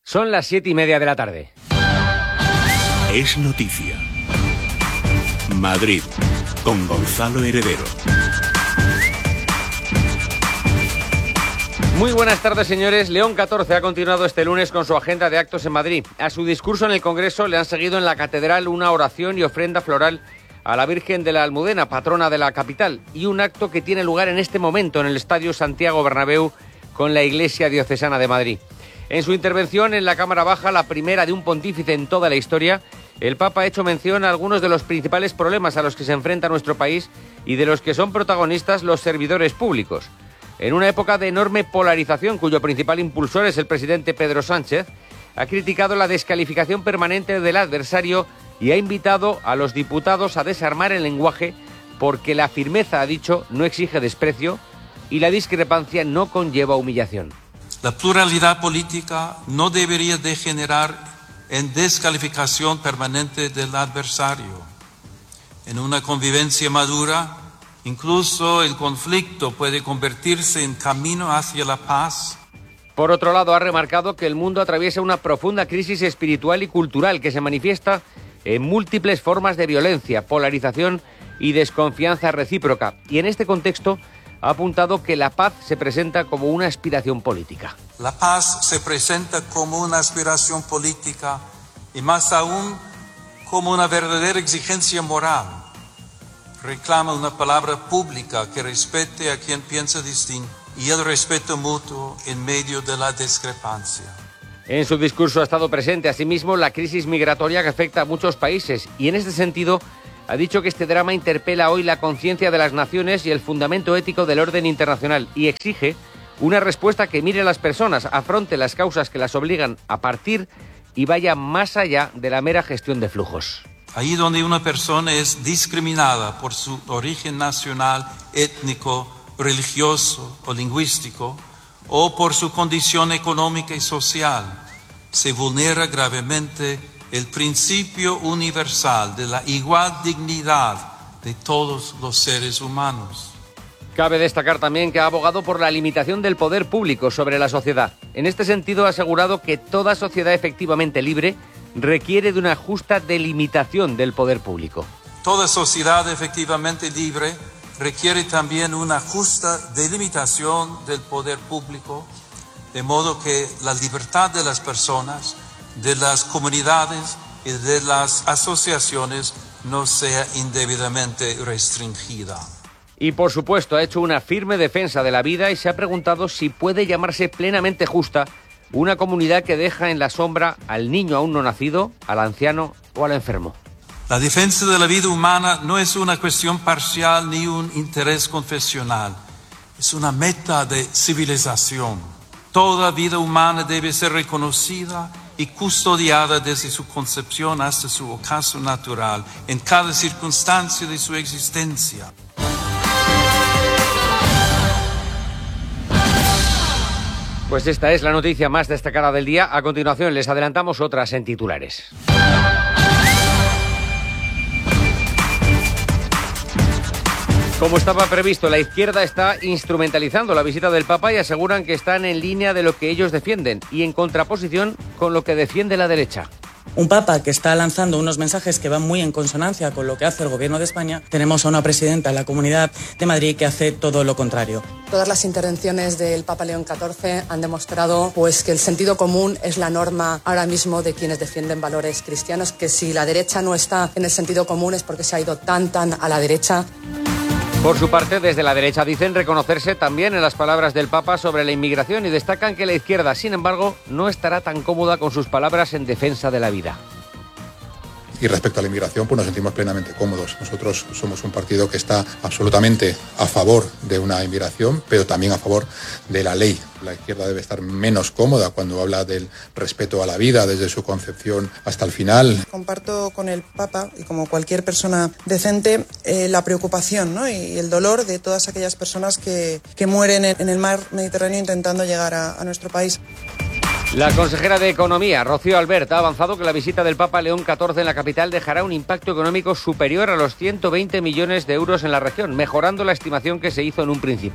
Son las 7:30 de la tarde. Es noticia. Madrid, con Gonzalo Heredero. Muy buenas tardes, señores. León XIV ha continuado este lunes con su agenda de actos en Madrid. A su discurso en el Congreso le han seguido en la Catedral una oración y ofrenda floral a la Virgen de la Almudena, patrona de la capital, y un acto que tiene lugar en este momento en el Estadio Santiago Bernabéu con la Iglesia Diocesana de Madrid. En su intervención en la Cámara Baja, la primera de un pontífice en toda la historia, el Papa ha hecho mención a algunos de los principales problemas a los que se enfrenta nuestro país y de los que son protagonistas los servidores públicos. En una época de enorme polarización, cuyo principal impulsor es el presidente Pedro Sánchez, ha criticado la descalificación permanente del adversario y ha invitado a los diputados a desarmar el lenguaje porque la firmeza, ha dicho, no exige desprecio y la discrepancia no conlleva humillación. La pluralidad política no debería degenerar en descalificación permanente del adversario. En una convivencia madura, incluso el conflicto puede convertirse en camino hacia la paz. Por otro lado, ha remarcado que el mundo atraviesa una profunda crisis espiritual y cultural que se manifiesta en múltiples formas de violencia, polarización y desconfianza recíproca. Y en este contexto ha apuntado que la paz se presenta como una aspiración política. La paz se presenta como una aspiración política y más aún como una verdadera exigencia moral. Reclama una palabra pública que respete a quien piensa distinto y el respeto mutuo en medio de la discrepancia. En su discurso ha estado presente asimismo la crisis migratoria que afecta a muchos países y en este sentido ha dicho que este drama interpela hoy la conciencia de las naciones y el fundamento ético del orden internacional y exige una respuesta que mire a las personas, afronte las causas que las obligan a partir y vaya más allá de la mera gestión de flujos. Ahí donde una persona es discriminada por su origen nacional, étnico, religioso o lingüístico, o por su condición económica y social, se vulnera gravemente el principio universal de la igual dignidad de todos los seres humanos. Cabe destacar también que ha abogado por la limitación del poder público sobre la sociedad. En este sentido ha asegurado que toda sociedad efectivamente libre requiere de una justa delimitación del poder público. Toda sociedad efectivamente libre requiere también una justa delimitación del poder público, de modo que la libertad de las personas, de las comunidades y de las asociaciones no sea indebidamente restringida. Y por supuesto ha hecho una firme defensa de la vida y se ha preguntado si puede llamarse plenamente justa una comunidad que deja en la sombra al niño aún no nacido, al anciano o al enfermo. La defensa de la vida humana no es una cuestión parcial ni un interés confesional, es una meta de civilización. Toda vida humana debe ser reconocida y custodiada desde su concepción hasta su ocaso natural, en cada circunstancia de su existencia. Pues esta es la noticia más destacada del día. A continuación les adelantamos otras en titulares. Como estaba previsto, la izquierda está instrumentalizando la visita del Papa y aseguran que están en línea de lo que ellos defienden y en contraposición con lo que defiende la derecha. Un Papa que está lanzando unos mensajes que van muy en consonancia con lo que hace el Gobierno de España. Tenemos a una presidenta en la Comunidad de Madrid que hace todo lo contrario. Todas las intervenciones del Papa León XIV han demostrado que el sentido común es la norma ahora mismo de quienes defienden valores cristianos, que si la derecha no está en el sentido común es porque se ha ido tan a la derecha. Por su parte, desde la derecha dicen reconocerse también en las palabras del Papa sobre la inmigración y destacan que la izquierda, sin embargo, no estará tan cómoda con sus palabras en defensa de la vida. Y respecto a la inmigración, pues nos sentimos plenamente cómodos. Nosotros somos un partido que está absolutamente a favor de una inmigración, pero también a favor de la ley. La izquierda debe estar menos cómoda cuando habla del respeto a la vida desde su concepción hasta el final. Comparto con el Papa y como cualquier persona decente la preocupación, ¿no? y el dolor de todas aquellas personas que mueren en el mar Mediterráneo intentando llegar a nuestro país. La consejera de Economía, Rocío Albert, ha avanzado que la visita del Papa León XIV en la capital dejará un impacto económico superior a los 120 millones de euros en la región, mejorando la estimación que se hizo en un principio.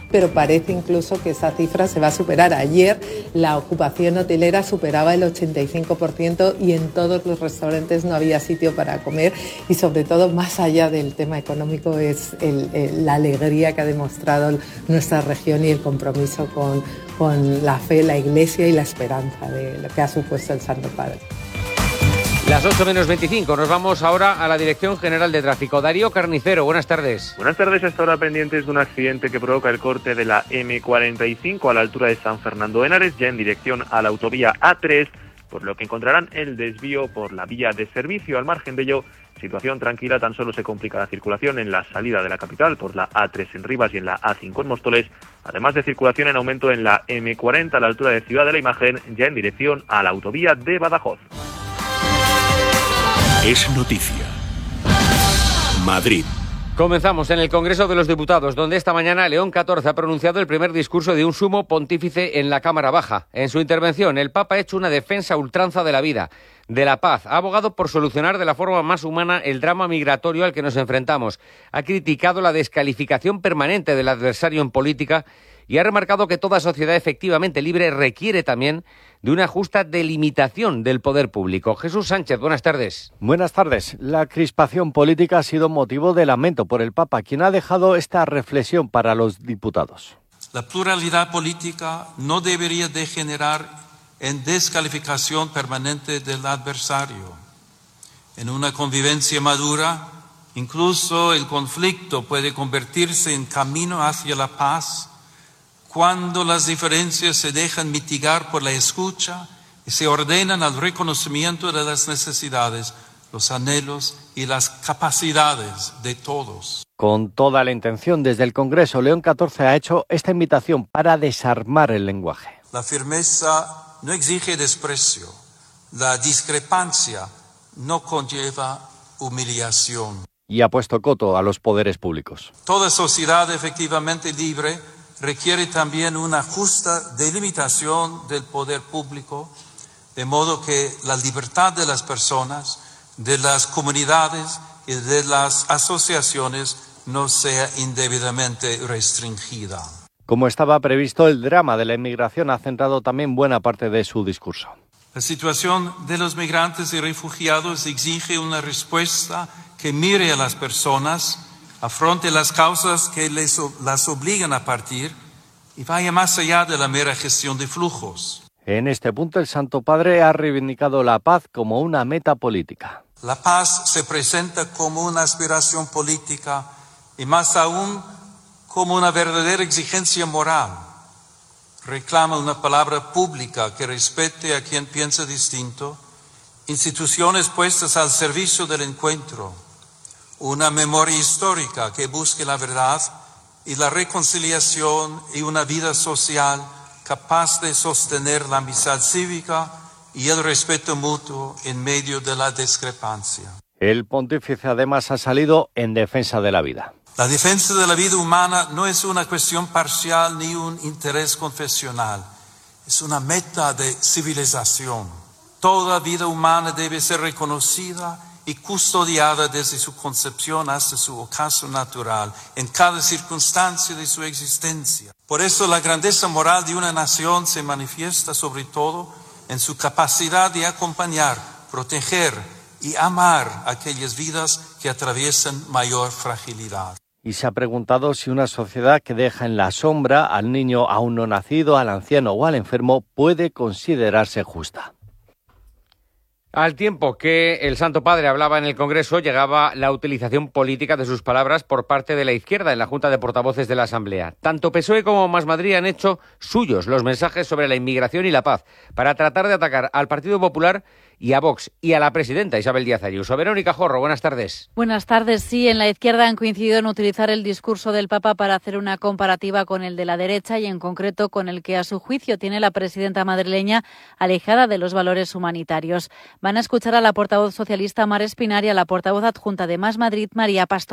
pero parece incluso que esa cifra se va a superar. Ayer la ocupación hotelera superaba el 85% y en todos los restaurantes no había sitio para comer, y sobre todo, más allá del tema económico, es la alegría que ha demostrado nuestra región y el compromiso con la fe, la Iglesia y la esperanza de lo que ha supuesto el Santo Padre. Las 8:25, nos vamos ahora a la Dirección General de Tráfico. Darío Carnicero, buenas tardes. Buenas tardes, hasta ahora pendientes de un accidente que provoca el corte de la M45 a la altura de San Fernando de Henares, ya en dirección a la autovía A3, por lo que encontrarán el desvío por la vía de servicio. Al margen de ello, situación tranquila, tan solo se complica la circulación en la salida de la capital por la A3 en Rivas y en la A5 en Móstoles, además de circulación en aumento en la M40 a la altura de Ciudad de la Imagen, ya en dirección a la autovía de Badajoz. Es noticia. Madrid. Comenzamos en el Congreso de los Diputados, donde esta mañana León XIV ha pronunciado el primer discurso de un sumo pontífice en la Cámara Baja. En su intervención, el Papa ha hecho una defensa a ultranza de la vida, de la paz. Ha abogado por solucionar de la forma más humana el drama migratorio al que nos enfrentamos. Ha criticado la descalificación permanente del adversario en política y ha remarcado que toda sociedad efectivamente libre requiere también de una justa delimitación del poder público. Jesús Sánchez, buenas tardes. Buenas tardes. La crispación política ha sido motivo de lamento por el Papa, quien ha dejado esta reflexión para los diputados. La pluralidad política no debería degenerar en descalificación permanente del adversario. En una convivencia madura, incluso el conflicto puede convertirse en camino hacia la paz cuando las diferencias se dejan mitigar por la escucha y se ordenan al reconocimiento de las necesidades, los anhelos y las capacidades de todos. Con toda la intención, desde el Congreso, León XIV ha hecho esta invitación para desarmar el lenguaje. La firmeza no exige desprecio. La discrepancia no conlleva humillación. Y ha puesto coto a los poderes públicos. Toda sociedad efectivamente libre requiere también una justa delimitación del poder público, de modo que la libertad de las personas, de las comunidades y de las asociaciones no sea indebidamente restringida. Como estaba previsto, el drama de la inmigración ha centrado también buena parte de su discurso. La situación de los migrantes y refugiados exige una respuesta que mire a las personas, afronte las causas que las obligan a partir y vaya más allá de la mera gestión de flujos. En este punto, el Santo Padre ha reivindicado la paz como una meta política. La paz se presenta como una aspiración política y más aún como una verdadera exigencia moral. Reclama una palabra pública que respete a quien piensa distinto, instituciones puestas al servicio del encuentro, una memoria histórica que busque la verdad y la reconciliación y una vida social capaz de sostener la amistad cívica y el respeto mutuo en medio de la discrepancia. El pontífice además ha salido en defensa de la vida. La defensa de la vida humana no es una cuestión parcial ni un interés confesional, es una meta de civilización. Toda vida humana debe ser reconocida y custodiada desde su concepción hasta su ocaso natural, en cada circunstancia de su existencia. Por eso la grandeza moral de una nación se manifiesta sobre todo en su capacidad de acompañar, proteger y amar aquellas vidas que atraviesan mayor fragilidad. Y se ha preguntado si una sociedad que deja en la sombra al niño aún no nacido, al anciano o al enfermo puede considerarse justa. Al tiempo que el Santo Padre hablaba en el Congreso, llegaba la utilización política de sus palabras por parte de la izquierda en la Junta de Portavoces de la Asamblea. Tanto PSOE como Más Madrid han hecho suyos los mensajes sobre la inmigración y la paz para tratar de atacar al Partido Popular y a Vox y a la presidenta Isabel Díaz Ayuso. Verónica Jorro, buenas tardes. Buenas tardes. Sí, en la izquierda han coincidido en utilizar el discurso del Papa para hacer una comparativa con el de la derecha y en concreto con el que a su juicio tiene la presidenta madrileña alejada de los valores humanitarios. Van a escuchar a la portavoz socialista Mar Espinar y a la portavoz adjunta de Más Madrid, María Pastor.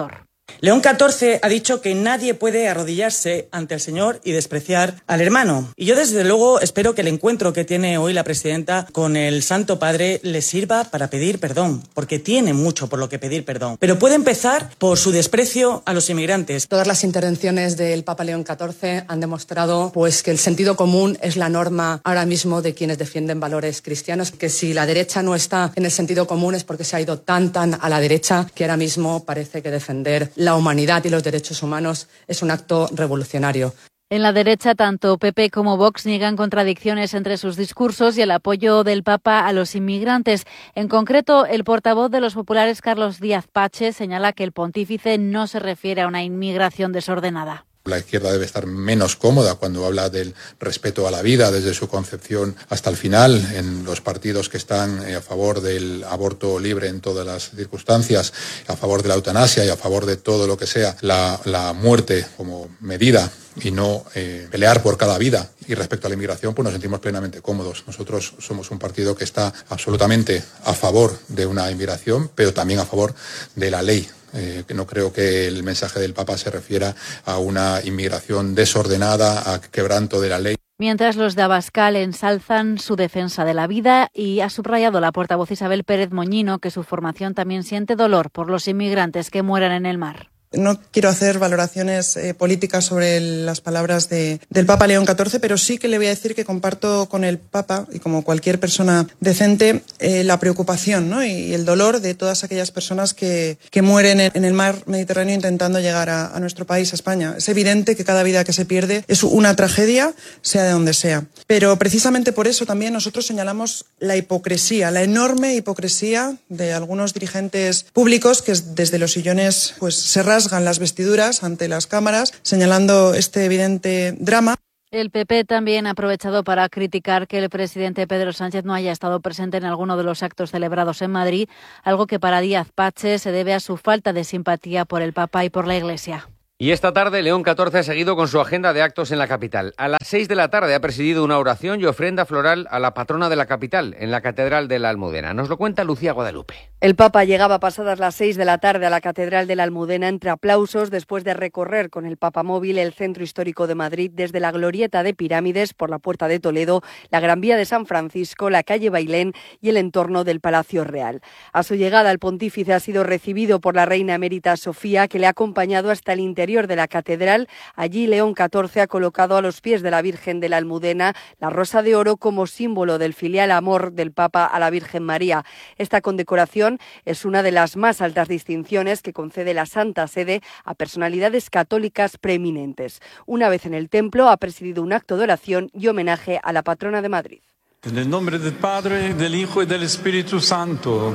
León XIV ha dicho que nadie puede arrodillarse ante el Señor y despreciar al hermano. Y yo desde luego espero que el encuentro que tiene hoy la presidenta con el Santo Padre le sirva para pedir perdón, porque tiene mucho por lo que pedir perdón. Pero puede empezar por su desprecio a los inmigrantes. Todas las intervenciones del Papa León XIV han demostrado pues que el sentido común es la norma ahora mismo de quienes defienden valores cristianos, que si la derecha no está en el sentido común es porque se ha ido tan a la derecha que ahora mismo parece que defender la humanidad y los derechos humanos es un acto revolucionario. En la derecha, tanto PP como Vox niegan contradicciones entre sus discursos y el apoyo del Papa a los inmigrantes. En concreto, el portavoz de los populares, Carlos Díaz Pache, señala que el pontífice no se refiere a una inmigración desordenada. La izquierda debe estar menos cómoda cuando habla del respeto a la vida desde su concepción hasta el final, en los partidos que están a favor del aborto libre en todas las circunstancias, a favor de la eutanasia y a favor de todo lo que sea la muerte como medida y no pelear por cada vida. Y respecto a la inmigración, pues nos sentimos plenamente cómodos. Nosotros somos un partido que está absolutamente a favor de una inmigración, pero también a favor de la ley. Que no creo que el mensaje del Papa se refiera a una inmigración desordenada, a quebranto de la ley. Mientras los de Abascal ensalzan su defensa de la vida y ha subrayado la portavoz Isabel Pérez Moñino que su formación también siente dolor por los inmigrantes que mueran en el mar. No quiero hacer valoraciones políticas sobre las palabras del Papa León XIV, pero sí que le voy a decir que comparto con el Papa, y como cualquier persona decente, la preocupación, ¿no? y el dolor de todas aquellas personas que mueren en el mar Mediterráneo intentando llegar a nuestro país, a España. Es evidente que cada vida que se pierde es una tragedia, sea de donde sea. Pero precisamente por eso también nosotros señalamos la hipocresía, la enorme hipocresía de algunos dirigentes públicos que desde los sillones pues se rasgan las vestiduras ante las cámaras, señalando este evidente drama. El PP también ha aprovechado para criticar que el presidente Pedro Sánchez no haya estado presente en alguno de los actos celebrados en Madrid, algo que para Díaz Pache se debe a su falta de simpatía por el Papa y por la Iglesia. Y esta tarde León XIV ha seguido con su agenda de actos en la capital. A las 6 de la tarde ha presidido una oración y ofrenda floral a la patrona de la capital, en la Catedral de la Almudena. Nos lo cuenta Lucía Guadalupe. El Papa llegaba pasadas las 6 de la tarde a la Catedral de la Almudena entre aplausos después de recorrer con el Papamóvil el centro histórico de Madrid desde la Glorieta de Pirámides por la Puerta de Toledo, la Gran Vía de San Francisco, la calle Bailén y el entorno del Palacio Real. A su llegada el pontífice ha sido recibido por la reina emérita Sofía, que le ha acompañado hasta el interior de la catedral. Allí León XIV ha colocado a los pies de la Virgen de la Almudena la rosa de oro como símbolo del filial amor del Papa a la Virgen María. Esta condecoración es una de las más altas distinciones que concede la Santa Sede a personalidades católicas preeminentes. Una vez en el templo ha presidido un acto de oración y homenaje a la patrona de Madrid. En el nombre del Padre, del Hijo y del Espíritu Santo,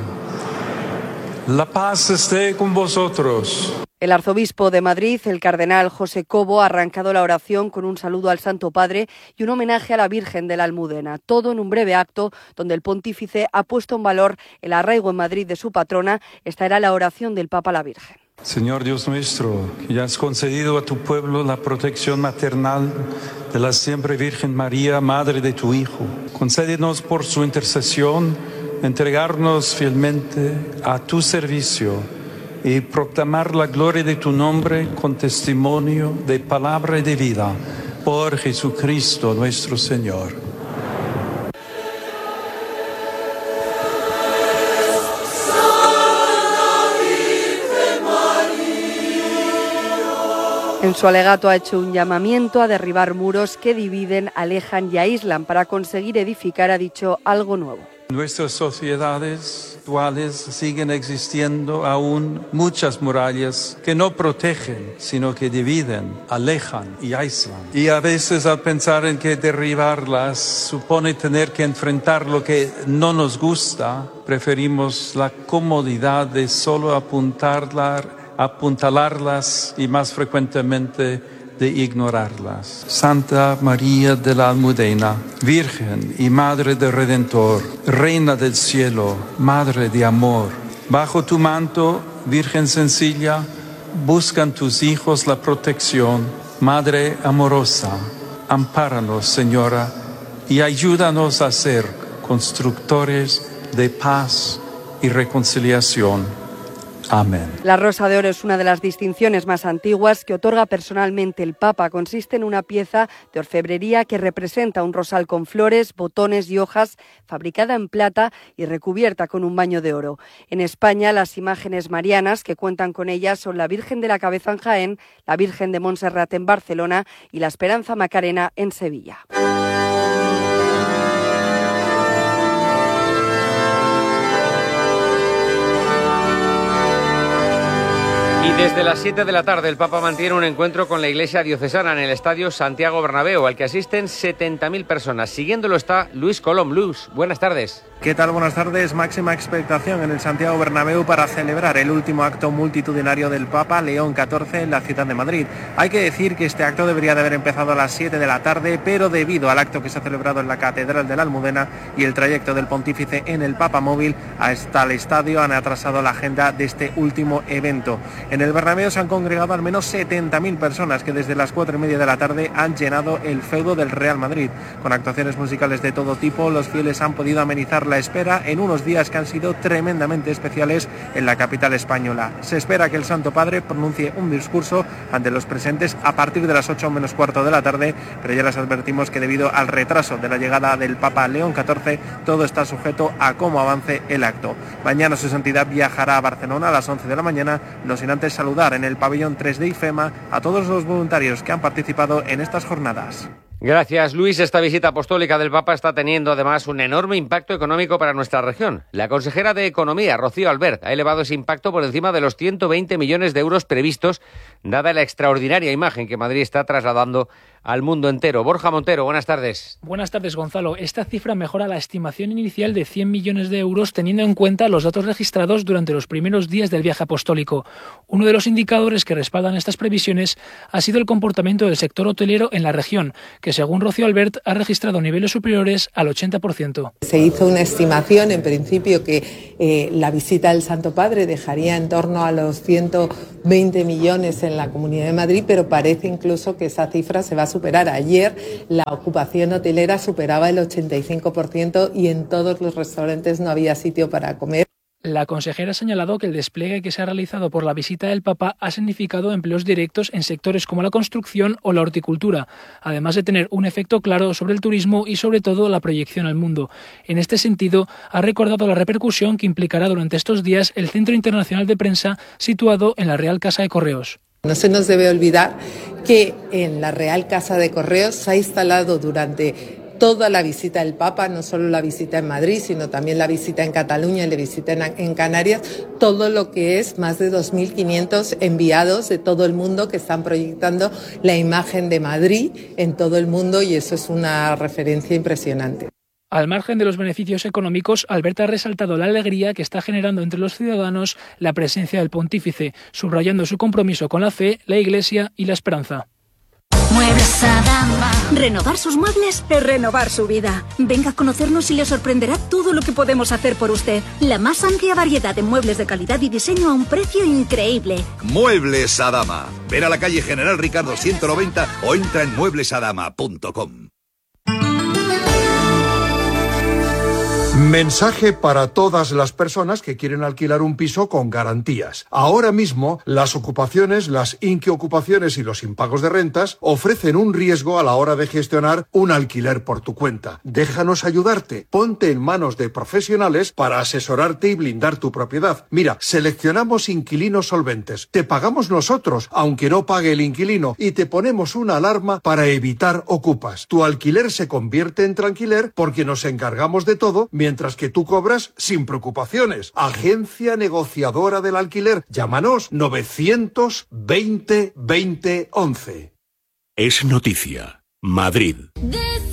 la paz esté con vosotros. El arzobispo de Madrid, el cardenal José Cobo, ha arrancado la oración con un saludo al Santo Padre y un homenaje a la Virgen de la Almudena. Todo en un breve acto donde el pontífice ha puesto en valor el arraigo en Madrid de su patrona. Esta era la oración del Papa a la Virgen. Señor Dios nuestro, que has concedido a tu pueblo la protección maternal de la siempre Virgen María, Madre de tu Hijo. Concédenos por su intercesión entregarnos fielmente a tu servicio y proclamar la gloria de tu nombre con testimonio de palabra y de vida, por Jesucristo nuestro Señor. En su alegato ha hecho un llamamiento a derribar muros que dividen, alejan y aíslan para conseguir edificar, ha dicho, algo nuevo. En nuestras sociedades actuales siguen existiendo aún muchas murallas que no protegen, sino que dividen, alejan y aíslan. Y a veces al pensar en que derribarlas supone tener que enfrentar lo que no nos gusta, preferimos la comodidad de solo apuntalarlas y más frecuentemente de ignorarlas. Santa María de la Almudena, Virgen y Madre del Redentor, Reina del Cielo, Madre de Amor, bajo tu manto, Virgen sencilla, buscan tus hijos la protección. Madre amorosa, ampáranos, Señora, y ayúdanos a ser constructores de paz y reconciliación. Amén. La Rosa de Oro es una de las distinciones más antiguas que otorga personalmente el Papa. Consiste en una pieza de orfebrería que representa un rosal con flores, botones y hojas, fabricada en plata y recubierta con un baño de oro. En España, las imágenes marianas que cuentan con ella son la Virgen de la Cabeza en Jaén, la Virgen de Montserrat en Barcelona y la Esperanza Macarena en Sevilla. Y desde las 7 de la tarde el Papa mantiene un encuentro con la Iglesia diocesana en el Estadio Santiago Bernabéu, al que asisten 70.000 personas. Siguiéndolo está Luis Colom. Luis, buenas tardes. ¿Qué tal? Buenas tardes. Máxima expectación en el Santiago Bernabéu para celebrar el último acto multitudinario del Papa León XIV en la ciudad de Madrid. Hay que decir que este acto debería de haber empezado a las 7 de la tarde, pero debido al acto que se ha celebrado en la Catedral de la Almudena y el trayecto del pontífice en el Papa Móvil hasta el estadio han atrasado la agenda de este último evento. En el Bernabéu se han congregado al menos 70.000 personas que desde las 4:30 de la tarde han llenado el feudo del Real Madrid. Con actuaciones musicales de todo tipo, los fieles han podido amenizar la espera en unos días que han sido tremendamente especiales en la capital española. Se espera que el Santo Padre pronuncie un discurso ante los presentes a partir de las 8 menos cuarto de la tarde, pero ya les advertimos que debido al retraso de la llegada del Papa León XIV, todo está sujeto a cómo avance el acto. Mañana su santidad viajará a Barcelona a las 11 de la mañana, no sin antes saludar en el pabellón 3 de IFEMA a todos los voluntarios que han participado en estas jornadas. Gracias, Luis. Esta visita apostólica del Papa está teniendo además un enorme impacto económico para nuestra región. La consejera de Economía, Rocío Albert, ha elevado ese impacto por encima de los 120 millones de euros previstos, dada la extraordinaria imagen que Madrid está trasladando al mundo entero. Borja Montero, buenas tardes. Buenas tardes, Gonzalo. Esta cifra mejora la estimación inicial de 100 millones de euros teniendo en cuenta los datos registrados durante los primeros días del viaje apostólico. Uno de los indicadores que respaldan estas previsiones ha sido el comportamiento del sector hotelero en la región, que según Rocío Albert ha registrado niveles superiores al 80%. Se hizo una estimación en principio que la visita del Santo Padre dejaría en torno a los 120 millones en la Comunidad de Madrid, pero parece incluso que esa cifra se va a superar. Ayer la ocupación hotelera superaba el 85% y en todos los restaurantes no había sitio para comer. La consejera ha señalado que el despliegue que se ha realizado por la visita del Papa ha significado empleos directos en sectores como la construcción o la horticultura, además de tener un efecto claro sobre el turismo y sobre todo la proyección al mundo. En este sentido, ha recordado la repercusión que implicará durante estos días el Centro Internacional de Prensa situado en la Real Casa de Correos. No se nos debe olvidar que en la Real Casa de Correos se ha instalado durante toda la visita del Papa, no solo la visita en Madrid, sino también la visita en Cataluña y la visita en Canarias, todo lo que es más de 2.500 enviados de todo el mundo que están proyectando la imagen de Madrid en todo el mundo y eso es una referencia impresionante. Al margen de los beneficios económicos, Albert ha resaltado la alegría que está generando entre los ciudadanos la presencia del pontífice, subrayando su compromiso con la fe, la Iglesia y la esperanza. Muebles Adama. Renovar sus muebles es renovar su vida. Venga a conocernos y le sorprenderá todo lo que podemos hacer por usted. La más amplia variedad de muebles de calidad y diseño a un precio increíble. Muebles Adama. Ven a la calle General Ricardo 190 o entra en mueblesadama.com. Mensaje para todas las personas que quieren alquilar un piso con garantías. Ahora mismo, las ocupaciones, las inquiocupaciones y los impagos de rentas ofrecen un riesgo a la hora de gestionar un alquiler por tu cuenta. Déjanos ayudarte. Ponte en manos de profesionales para asesorarte y blindar tu propiedad. Mira, seleccionamos inquilinos solventes. Te pagamos nosotros, aunque no pague el inquilino, y te ponemos una alarma para evitar ocupas. Tu alquiler se convierte en tranquiler porque nos encargamos de todo, mientras que tú cobras sin preocupaciones. Agencia negociadora del alquiler. Llámanos 920 20 11. Es noticia. Madrid.